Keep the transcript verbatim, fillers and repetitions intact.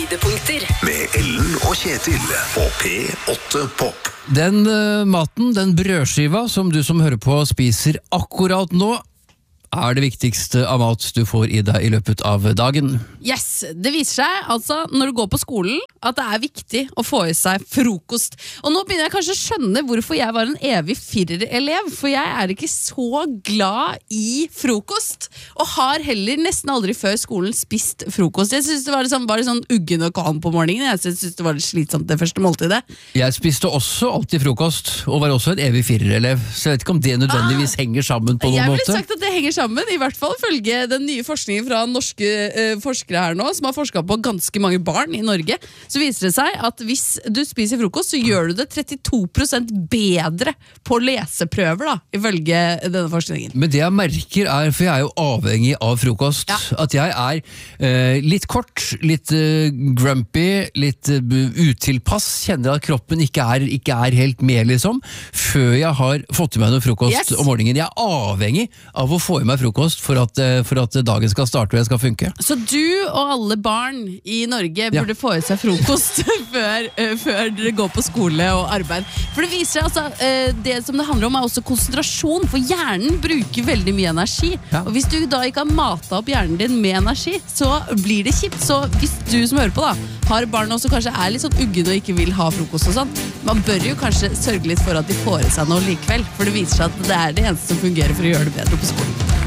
Høydepunkter med Ellen og Kjetil på P åtte Pop. Den uh, maten, den brødskiva som du som hører på spiser akkurat nå, er det viktigste av mat du får i deg i løpet av dagen. Yes, det viser seg altså når du går på skolen at det er viktig å få i seg frokost. Og nå begynner jeg kanskje å skjønne hvorfor jeg var en evig firer-elev, for jeg er ikke så glad i frokost, og har heller nesten aldri før skolen spist frokost. Jeg synes det var liksom, bare sånn uggen og kalm på morgenen. Jeg synes det var litt slitsomt det første måltidet. Jeg spiste også alltid frokost, og var også en evig firer-elev, så jeg vet ikke om det nødvendigvis ah, henger sammen på noen måte. måte. Jeg ville sagt at det henger sammen, i hvert fall følge den nye forskningen fra norske uh, forskere her nå, som har forsket på ganske mange barn i Norge, så viser det seg at hvis du spiser frokost, så gjør du det trettito prosent bedre på leseprøver da, ifølge denne forskningen. Men det jeg merker er, for jeg er jo avhengig av frokost, ja. At jeg er uh, litt kort, litt uh, grumpy, litt uh, utilpass, kjenner at kroppen ikke er, ikke er helt med liksom, før jeg har fått i meg noe frokost yes. om morgenen. Jeg er avhengig av å få i meg frokost for at, for at dagen skal starte og jeg skal funke. Så du og alle barn i Norge burde ja. få i seg frokost før, uh, før dere går på skole og arbeid. For det viser altså, uh, det som det handler om er også konsentrasjon, for hjernen bruker veldig mye energi. Ja. Og hvis du da ikke har matet opp hjernen din med energi, så blir det kjipt. Så hvis du som hører på da, har barn og kanskje er litt sånn uggen og ikke vil ha frokost og sånn, man bør jo kanskje sørge litt for at de får i seg noe likevel, for det viser seg at det er det eneste som fungerer for å gjøre det bedre på skolen.